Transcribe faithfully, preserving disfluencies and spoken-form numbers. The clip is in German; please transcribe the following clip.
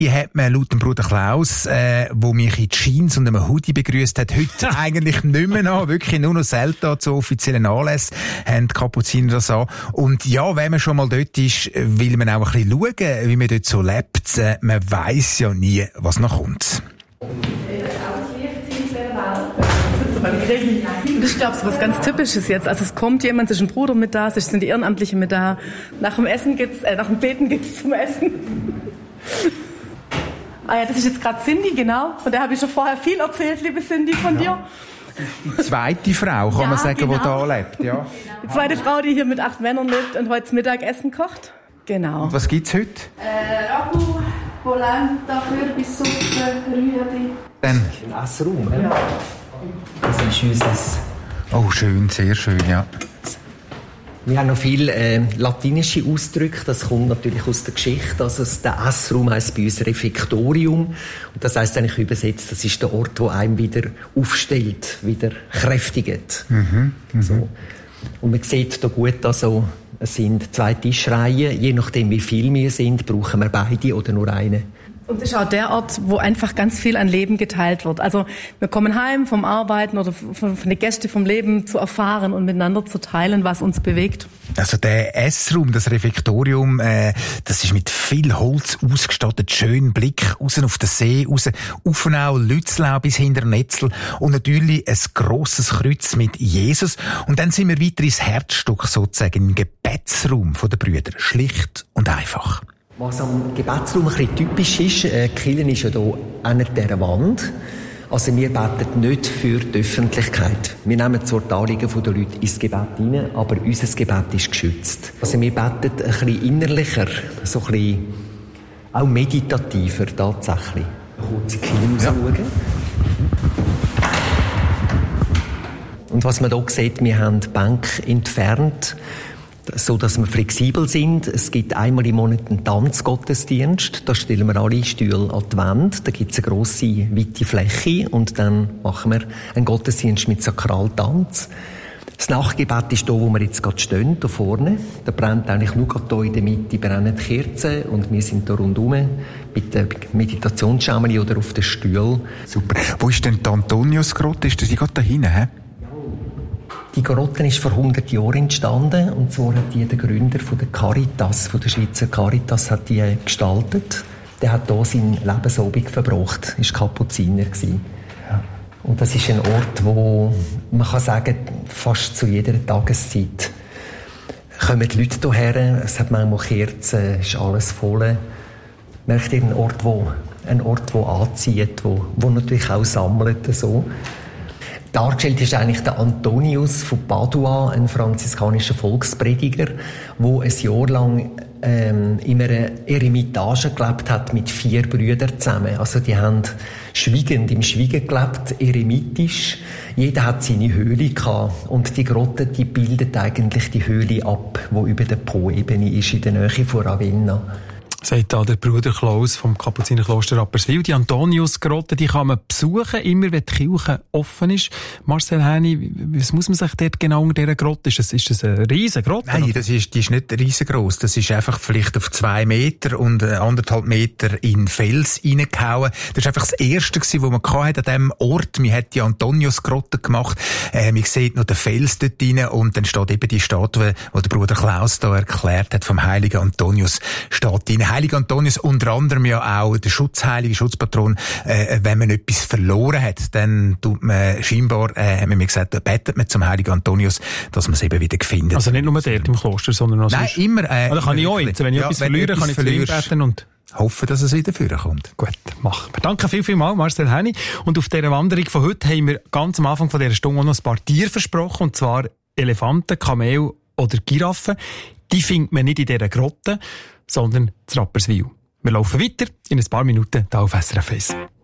Die hat man laut dem Bruder Klaus, äh, wo mich in Jeans und einem Hoodie begrüßt hat, heute eigentlich nicht mehr an. Wirklich nur noch selten zu offiziellen Anlässen haben die Kapuziner das an. Und ja, wenn man schon mal dort ist, will man auch ein bisschen schauen, wie man dort so lebt. Äh, man weiss ja nie, was noch kommt. Ich glaube, es ist was ganz Typisches jetzt. Also es kommt jemand, es ist ein Bruder mit da, es sind die Ehrenamtlichen mit da. Nach dem Essen gibt's, äh, nach dem Beten gibt's zum Essen. Ah ja, das ist jetzt gerade Cindy, genau. Von der habe ich schon vorher viel erzählt, liebe Cindy, von dir. Die zweite Frau, kann ja, man sagen, genau. die da lebt, ja. Die zweite Frau, die hier mit acht Männern lebt und heute Mittagessen kocht. Genau. Und was gibt's heute? Äh, Ragu, Polenta, Kürbissuppe, Rüebli. Dann ein Essraum, ja. Das ist unser... Oh, schön, sehr schön, ja. Wir haben noch viele äh, latinische Ausdrücke, das kommt natürlich aus der Geschichte. Also der Essraum heisst bei uns Refektorium. Und das heisst eigentlich übersetzt, das ist der Ort, wo einem wieder aufstellt, wieder kräftigt. Mhm, so. Und man sieht hier gut, also, es sind zwei Tischreihen. Je nachdem, wie viel wir sind, brauchen wir beide oder nur eine. Und es ist auch der Ort, wo einfach ganz viel an Leben geteilt wird. Also wir kommen heim vom Arbeiten oder von, von den Gästen vom Leben zu erfahren und miteinander zu teilen, was uns bewegt. Also der Essraum, das Refektorium, äh, das ist mit viel Holz ausgestattet, schönen Blick raus auf den See, raus Uffenau, Lützlau bis hinter Netzel und natürlich ein grosses Kreuz mit Jesus. Und dann sind wir weiter ins Herzstück sozusagen, im Gebetsraum der Brüder. Schlicht und einfach. Was am Gebetsraum ein bisschen typisch ist, äh, die Kirche ist ja hier an dieser Wand. Also wir beten nicht für die Öffentlichkeit. Wir nehmen zwar die Anliegen der Leute ins Gebet hinein, aber unser Gebet ist geschützt. Also wir beten ein bisschen innerlicher, so ein bisschen auch meditativer tatsächlich. Kurz in die Kirche rausschauen. Und was man hier sieht, wir haben die Bänke entfernt, so dass wir flexibel sind. Es gibt einmal im Monat einen Tanzgottesdienst. Da stellen wir alle Stühle an die Wand. Da gibt es eine grosse, weite Fläche. Und dann machen wir einen Gottesdienst mit Sakraltanz. Das Nachtgebet ist da, wo wir jetzt gerade stehen, da vorne. Da brennt eigentlich nur gerade hier in der Mitte brennen die Kerzen. Und wir sind da rundherum mit der Meditationsschameli oder auf den Stühlen. Super. Wo ist denn die Antoniusgrotte? Ist das die gerade da hinten, hä? Die Grotte ist vor hundert Jahren entstanden, und zwar hat die der Gründer von der Caritas, von der Schweizer Caritas, hat die gestaltet. Der hat hier seinen Lebensabend verbracht, ist Kapuziner gewesen. Ja. Und das ist ein Ort, wo man kann sagen, fast zu jeder Tageszeit kommen die Leute hierher. Es hat manchmal Kerzen, es ist alles voll. Merkt ihr, ein Ort, wo, ein Ort, wo anzieht, wo, wo natürlich auch sammelt, so. Dargestellt ist eigentlich der Antonius von Padua, ein franziskanischer Volksprediger, der ein Jahr lang ähm, in einer Eremitage gelebt hat mit vier Brüdern zusammen. Also die haben schweigend im Schweigen gelebt, eremitisch. Jeder hat seine Höhle gehabt. Und die Grotte, die bildet eigentlich die Höhle ab, die über der Po-Ebene ist, in der Nähe von Ravenna. Sagt da der Bruder Klaus vom Kapuzinerkloster Rapperswil. Die Antoniusgrotte, die kann man besuchen, immer wenn die Kirche offen ist. Marcel Häni, was muss man sich dort genau in dieser Grotte? Ist das, ist das eine riesige Grotte? Nein, das ist, die ist nicht riesengroß. Das ist einfach vielleicht auf zwei Meter und anderthalb Meter in Fels reingehauen. Das war einfach das Erste, was man an diesem Ort. Man hat die Antoniusgrotte gemacht. Äh, man sieht noch den Fels dort rein und dann steht eben die Statue, die der Bruder Klaus da erklärt hat, vom heiligen Antonius, steht rein. Heilige Antonius, unter anderem ja auch der Schutzheilige, Schutzpatron. Äh, wenn man etwas verloren hat, dann tut man scheinbar, äh, haben wir mir gesagt, betet man zum Heiligen Antonius, dass man es eben wieder findet. Also nicht nur dort im Kloster, sondern auch Nein, sonst. immer. Äh, also kann ich auch jetzt, wenn ich ja, etwas wenn verliere, kann ich zu ihm beten und hoffen, dass es wieder vorkommt. Gut, machen wir. Danke viel, viel mal, Marcel Häni. Und auf dieser Wanderung von heute haben wir ganz am Anfang von dieser Stunde auch noch ein paar Tiere versprochen, und zwar Elefanten, Kamel oder Giraffen. Die findet man nicht in dieser Grotte, sondern in Rapperswil. Wir laufen weiter in ein paar Minuten hier auf S R F eins.